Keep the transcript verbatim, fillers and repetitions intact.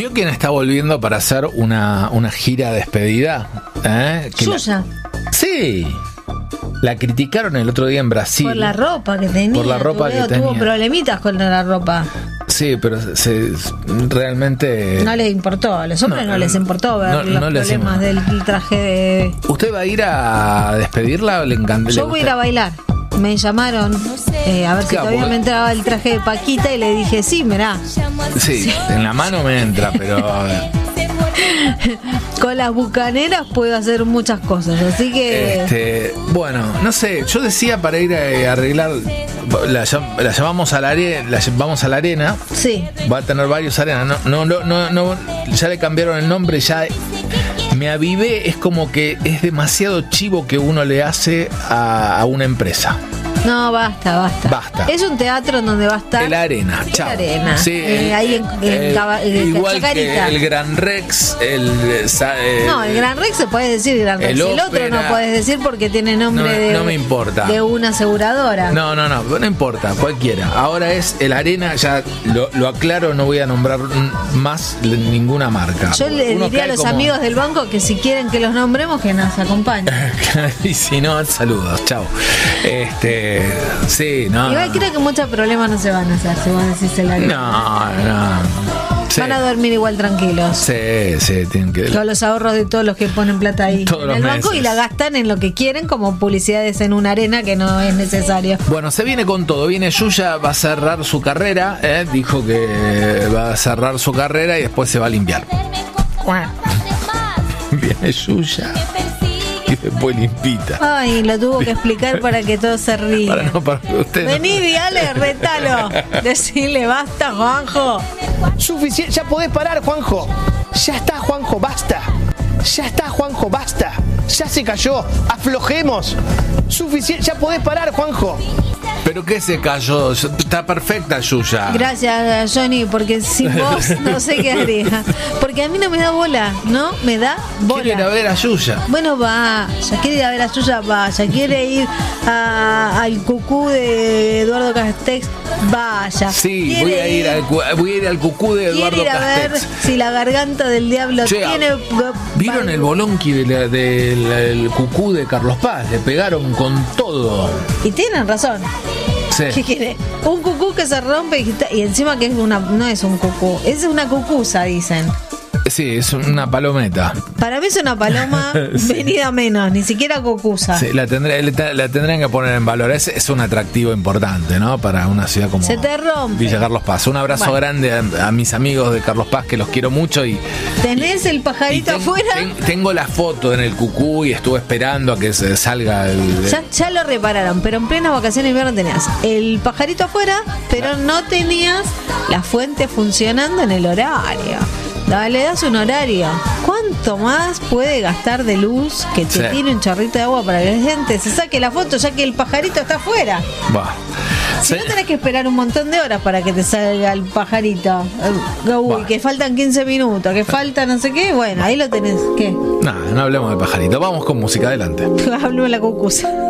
¿Vio quién está volviendo para hacer una, una gira de despedida? ¿Eh? Yuya. La... Sí. La criticaron el otro día en Brasil. Por la ropa que tenía. Por la ropa Tuvo, que tenía. Tuvo problemitas con la ropa. Sí, pero se, realmente... No les importó, a los hombres no, no les importó ver no, los no problemas del traje de... ¿Usted va a ir a despedirla o le encanta? Yo voy a ir a bailar. Me llamaron eh, a ver si todavía me entraba el traje de Paquita y le dije, sí, mirá. Sí, sí. En la mano me entra, pero... Con las bucaneras puedo hacer muchas cosas, así que... Este, bueno, no sé, yo decía para ir a arreglar... La, la llamamos a la arena, la llevamos a la arena. Sí. Va a tener varios arenas. No, no, no, no, ya le cambiaron el nombre, ya me avivé. Es como que es demasiado chivo que uno le hace a, a una empresa. No, basta, basta. Basta. Es un teatro en donde va a estar. La arena, chao. La arena. Sí, eh, ahí en, en, el, Cava, en igual Chacarita. que el Gran Rex, el, el no, el Gran Rex se puede decir Gran Rex. El, el otro no puedes decir porque tiene nombre no, de, no me importa. de una aseguradora. No, no, no, no importa, cualquiera. Ahora es el arena, ya lo, lo aclaro, no voy a nombrar más ninguna marca. Yo le Uno diría a los como... amigos del banco que si quieren que los nombremos, que nos acompañen. Y si no, saludos, chao. Este, sí. No, Igual no. creo que muchos problemas no se van a hacer si vos decís el arena. No, no. Sí. Van a dormir igual tranquilos. Sí, sí, tienen que... Con los ahorros de todos los que ponen plata ahí todos en el los banco meses. Y la gastan en lo que quieren, como publicidades en una arena que no es necesario. Bueno, se viene con todo. Viene Yuya, va a cerrar su carrera. ¿eh? Dijo que va a cerrar su carrera y después se va a limpiar. Viene Yuya. Y después limpita. Ay, lo tuvo que explicar para que todos se rían. Para no, para usted. Vení, no. Viale, retalo. Decile, basta, Juanjo. Suficiente, ya podés parar, Juanjo. Ya está, Juanjo, basta. Ya está, Juanjo, basta. Ya se cayó, aflojemos. Suficiente, ya podés parar, Juanjo. ¿Pero qué se cayó? Está perfecta, Yuya. Gracias, Johnny, porque sin vos no sé qué haría. Porque a mí no me da bola, ¿no? Me da bola. Quiere ir a ver a Yuya. Bueno, vaya. Quiere ir a ver a Yuya, vaya. Quiere ir a, al cucú de Eduardo Castex, vaya. Sí, voy a ir, ir al voy a ir al cucú de Eduardo Quiere ir a Castex. ver si la garganta del diablo Che, tiene... ¿Vieron el bolonqui del de, de, de, cucú de Carlos Paz? Le pegaron con todo. Y tienen razón. Sí. ¿Qué quiere? Un cucú que se rompe y, y encima que es una, no es un cucú, es una cucusa, dicen. Sí, es una palometa. Para mí es una paloma sí. venida menos, ni siquiera cucusa. Sí, la, tendré, la tendrían que poner en valor. Es, es un atractivo importante, ¿no? Para una ciudad como Se te rompe. Villa Carlos Paz. Un abrazo bueno. grande a, a mis amigos de Carlos Paz, que los quiero mucho. y ¿Tenés el pajarito ten, afuera? Ten, tengo la foto en el cucú y estuve esperando a que se salga el... Ya, ya lo repararon, pero en plena vacaciones de invierno tenías el pajarito afuera, pero no tenías la fuente funcionando en el horario. Le das un horario. ¿Cuánto más puede gastar de luz que te sí. tire un chorrito de agua para que la gente se saque la foto ya que el pajarito está afuera? Bah. Si sí. no tenés que esperar un montón de horas para que te salga el pajarito. Uy, bah. que faltan quince minutos, que falta no sé qué. Bueno, ahí lo tenés. ¿Qué? No, no hablemos de pajarito. Vamos con música, adelante. Hablemos de la cucusa.